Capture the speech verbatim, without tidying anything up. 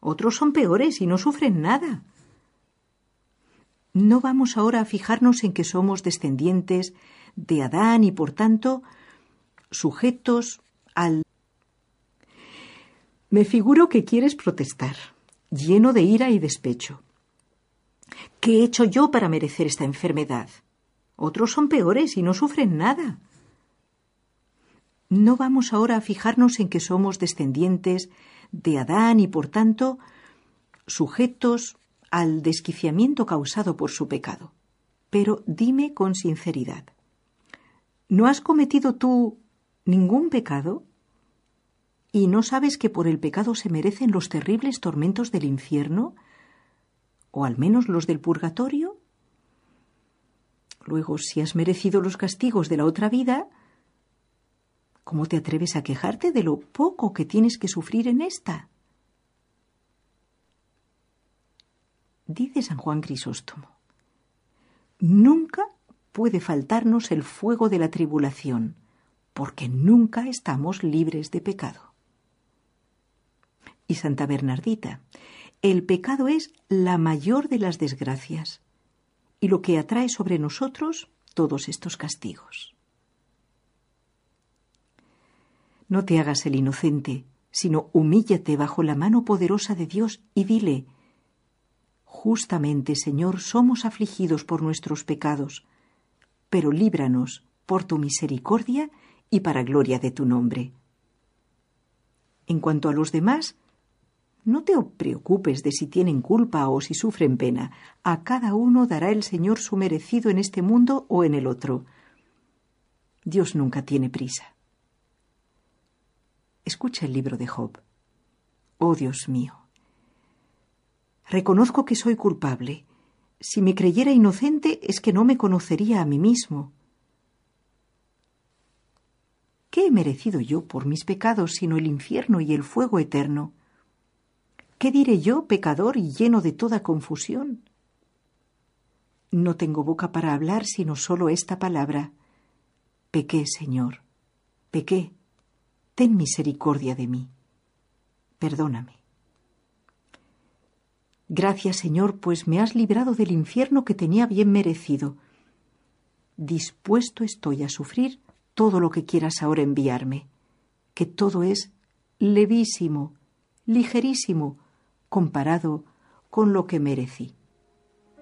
Otros son peores y no sufren nada. No vamos ahora a fijarnos en que somos descendientes de Adán y, por tanto, sujetos al... Me figuro que quieres protestar, lleno de ira y despecho. ¿Qué he hecho yo para merecer esta enfermedad? Otros son peores y no sufren nada. No vamos ahora a fijarnos en que somos descendientes de Adán y, por tanto, sujetos al desquiciamiento causado por su pecado. Pero dime con sinceridad, ¿no has cometido tú ningún pecado? ¿Y no sabes que por el pecado se merecen los terribles tormentos del infierno? ¿O al menos los del purgatorio? Luego, si has merecido los castigos de la otra vida, ¿cómo te atreves a quejarte de lo poco que tienes que sufrir en esta? Dice San Juan Crisóstomo, nunca puede faltarnos el fuego de la tribulación, porque nunca estamos libres de pecado. Y Santa Bernardita, el pecado es la mayor de las desgracias y lo que atrae sobre nosotros todos estos castigos. No te hagas el inocente, sino humíllate bajo la mano poderosa de Dios y dile, justamente, Señor, somos afligidos por nuestros pecados, pero líbranos por tu misericordia y para gloria de tu nombre. En cuanto a los demás, no te preocupes de si tienen culpa o si sufren pena. A cada uno dará el Señor su merecido en este mundo o en el otro. Dios nunca tiene prisa. Escucha el libro de Job. Oh Dios mío, reconozco que soy culpable. Si me creyera inocente es que no me conocería a mí mismo. ¿Qué he merecido yo por mis pecados sino el infierno y el fuego eterno? ¿Qué diré yo, pecador y lleno de toda confusión? No tengo boca para hablar sino solo esta palabra. Pequé, Señor, pequé. Ten misericordia de mí. Perdóname. Gracias, Señor, pues me has librado del infierno que tenía bien merecido. Dispuesto estoy a sufrir todo lo que quieras ahora enviarme, que todo es levísimo, ligerísimo, comparado con lo que merecí.